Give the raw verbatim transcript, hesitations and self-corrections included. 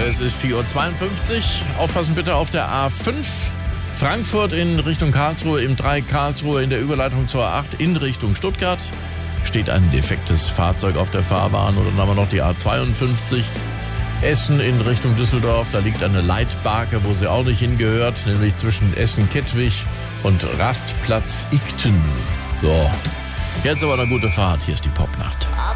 Es ist vier Uhr zweiundfünfzig. Aufpassen bitte auf der A fünf. Frankfurt in Richtung Karlsruhe, im drei Karlsruhe in der Überleitung zur A acht in Richtung Stuttgart. Steht ein defektes Fahrzeug auf der Fahrbahn. Und dann haben wir noch die A zweiundfünfzig. Essen in Richtung Düsseldorf. Da liegt eine Leitbarke, wo sie auch nicht hingehört. Nämlich zwischen Essen-Kettwig und Rastplatz Igten. So, jetzt aber eine gute Fahrt. Hier ist die Popnacht.